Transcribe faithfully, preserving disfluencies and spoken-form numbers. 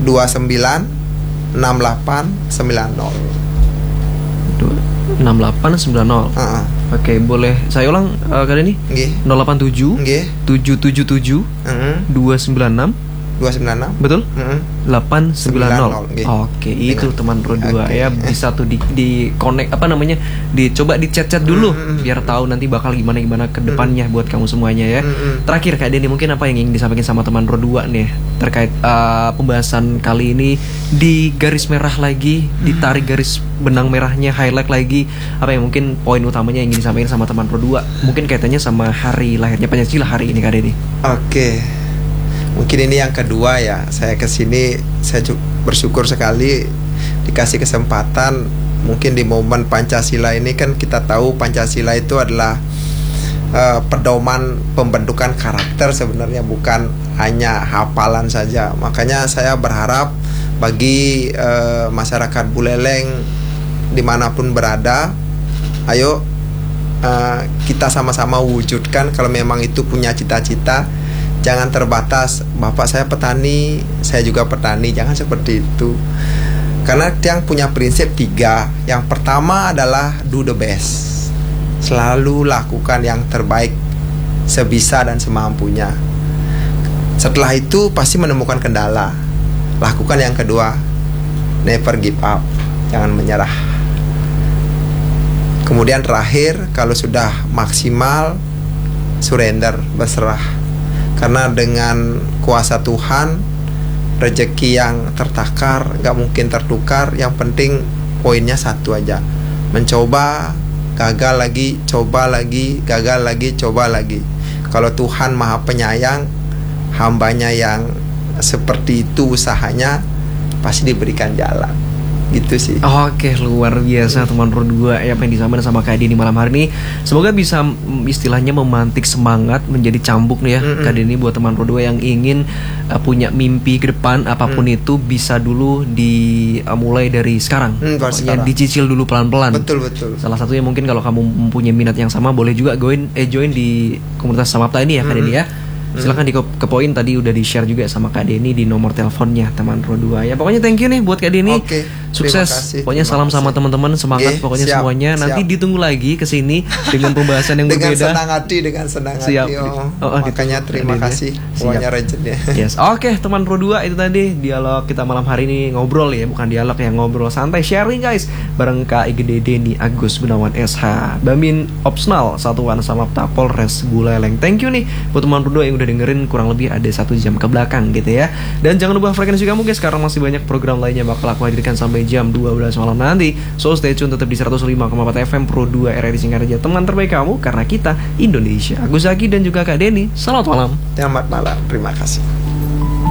dua sembilan enam delapan sembilan nol. enam delapan sembilan nol. Uh-uh. Oke, boleh saya ulang uh, kali ini? Nggih. nol delapan tujuh Nggih. tujuh tujuh tujuh Heeh. dua sembilan enam dua sembilan enam. betul? Heeh. delapan sembilan nol. Nggih. Oke, itu Dengan- teman Pro dua Oke. ya, bisa tuh di di connect apa namanya? Dicoba dichat-chat dulu Mm-mm. biar tahu nanti bakal gimana gimana ke depannya buat kamu semuanya ya. Mm-mm. Terakhir Kak Denny, mungkin apa yang ingin disampaikan sama teman Pro dua nih terkait uh, pembahasan kali ini, di garis merah lagi, ditarik garis benang merahnya, highlight lagi, apa yang mungkin poin utamanya yang ingin disampaikan sama teman Pro dua? Mungkin kaitannya sama hari lahirnya Pancasila hari ini Kak Denny. Oke. Mungkin ini yang kedua ya. Saya kesini, saya cu- bersyukur sekali dikasih kesempatan. Mungkin di momen Pancasila ini kan kita tahu Pancasila itu adalah uh, pedoman pembentukan karakter sebenarnya, bukan hanya hafalan saja. Makanya saya berharap bagi uh, masyarakat Buleleng dimanapun berada, ayo uh, kita sama-sama wujudkan kalau memang itu punya cita-cita. Jangan terbatas, bapak saya petani, saya juga petani. Jangan seperti itu. Karena yang punya prinsip tiga. Yang pertama adalah do the best. Selalu lakukan yang terbaik sebisa dan semampunya. Setelah itu pasti menemukan kendala. Lakukan yang kedua, never give up. Jangan menyerah. Kemudian terakhir, kalau sudah maksimal, surrender, berserah. Karena dengan kuasa Tuhan, rezeki yang tertakar gak mungkin tertukar. Yang penting poinnya satu aja, mencoba, gagal lagi, coba lagi, gagal lagi, coba lagi. Kalau Tuhan Maha Penyayang, hambanya yang seperti itu usahanya pasti diberikan jalan. Gitu sih. Oke, luar biasa teman Pro dua ya, apa yang disampaikan sama Kak Denny malam hari ini. Semoga bisa mm, istilahnya memantik semangat, menjadi cambuk nih ya Mm-mm. Kak Denny buat teman Pro dua yang ingin uh, punya mimpi ke depan apapun Mm. itu, bisa dulu dimulai dari sekarang. Mm, kalau Pokoknya sekarang. dicicil dulu pelan-pelan. Betul betul. Salah satunya mungkin kalau kamu mempunyai minat yang sama, boleh juga join eh join di komunitas Samapta ini ya Kak Denny ya. Silahkan di ke, ke poin tadi udah di share juga sama Kak Denny di nomor teleponnya teman Pro dua ya. Pokoknya thank you nih buat Kak Denny. Oke, Sukses. terima kasih, Pokoknya terima salam sama kasih. teman-teman, semangat Oke, pokoknya siap, semuanya. Nanti siap. ditunggu lagi ke sini dengan pembahasan yang Dengan berbeda. senang hati, dengan senang Siap. hati. Oh, Oh, oh, makanya ditunggu, terima Kak Denny. kasih Siap. semuanya rejennya. Yes, oke teman Pro dua, itu tadi dialog kita malam hari ini, ngobrol ya, bukan dialog ya, ngobrol santai, sharing guys, bareng Kak I G D Denny Agus Gunawan S H, Bamin Opsnal Satuan Samapta Polres Buleleng. Thank you nih buat teman Pro dua yang udah dengerin kurang lebih ada satu jam ke belakang gitu ya. Dan jangan lupa frekuensi kamu guys, karena masih banyak program lainnya bakal aku hadirkan sampai jam dua belas malam nanti. So stay tune tetap di seratus lima koma empat F M Pro dua R R I Singaraja, teman terbaik kamu karena kita Indonesia. Agus Zaki dan juga Kak Denny, selamat malam. Selamat malam, terima kasih.